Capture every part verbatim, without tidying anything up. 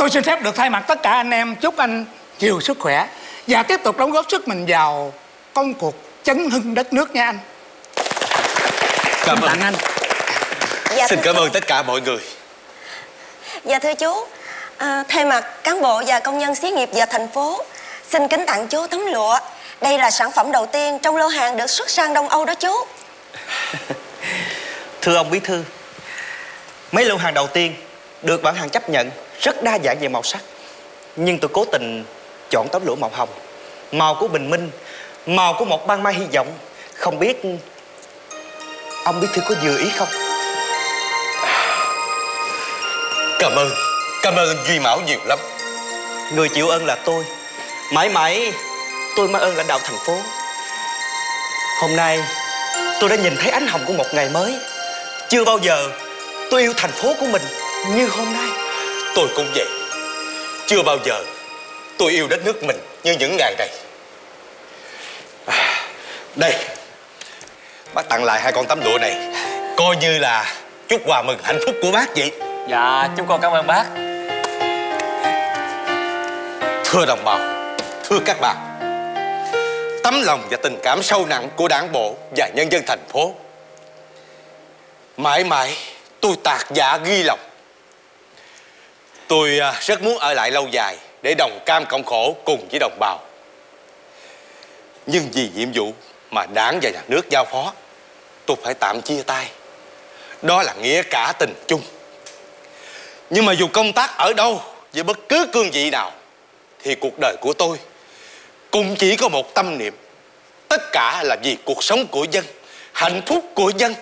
Tôi xin phép được thay mặt tất cả anh em chúc anh nhiều sức khỏe và tiếp tục đóng góp sức mình vào công cuộc chấn hưng đất nước nha anh. Cảm ơn anh. Dạ, xin cảm chú. ơn tất cả mọi người. Dạ thưa chú, à, thay mặt cán bộ và công nhân xí nghiệp và thành phố, xin kính tặng chú tấm lụa. Đây là sản phẩm đầu tiên trong lô hàng được xuất sang Đông Âu đó chú. Thưa ông bí thư, mấy lô hàng đầu tiên được bản hàng chấp nhận rất đa dạng về màu sắc, nhưng tôi cố tình chọn tấm lụa màu hồng, màu của bình minh, màu của một ban mai hy vọng. Không biết ông bí thư có vừa ý không? Cảm ơn, cảm ơn anh Duy Mão nhiều lắm. Người chịu ơn là tôi. Mãi mãi tôi mang ơn lãnh đạo thành phố. Hôm nay tôi đã nhìn thấy ánh hồng của một ngày mới. Chưa bao giờ tôi yêu thành phố của mình như hôm nay. Tôi cũng vậy. Chưa bao giờ tôi yêu đất nước mình như những ngày này. À, đây, bác tặng lại hai con tấm lụa này, coi như là chúc quà mừng hạnh phúc của bác vậy. Dạ, chúng con cảm ơn bác. Thưa đồng bào, thưa các bạn, tấm lòng và tình cảm sâu nặng của đảng bộ và nhân dân thành phố, mãi mãi tôi tạc dạ ghi lòng. Tôi rất muốn ở lại lâu dài để đồng cam cộng khổ cùng với đồng bào. Nhưng vì nhiệm vụ mà đảng và nhà nước giao phó, tôi phải tạm chia tay. Đó là nghĩa cả tình chung. Nhưng mà dù công tác ở đâu, với bất cứ cương vị nào, thì cuộc đời của tôi cũng chỉ có một tâm niệm: tất cả là vì cuộc sống của dân, hạnh phúc của dân.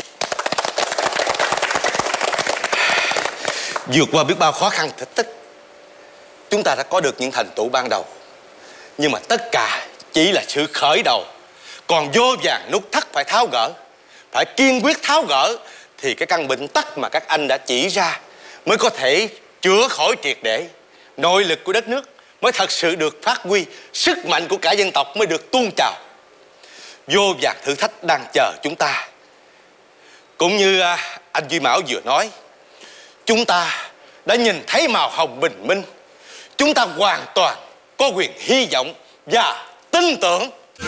Vượt qua biết bao khó khăn thách thức, chúng ta đã có được những thành tựu ban đầu. Nhưng mà tất cả chỉ là sự khởi đầu. Còn vô vàn nút thắt phải tháo gỡ, phải kiên quyết tháo gỡ, thì cái căn bệnh tắc mà các anh đã chỉ ra mới có thể chữa khỏi triệt để. Nội lực của đất nước mới thật sự được phát huy, sức mạnh của cả dân tộc mới được tuôn trào. Vô vàn thử thách đang chờ chúng ta. Cũng như anh Duy Mão vừa nói, chúng ta đã nhìn thấy màu hồng bình minh. Chúng ta hoàn toàn có quyền hy vọng và tin tưởng.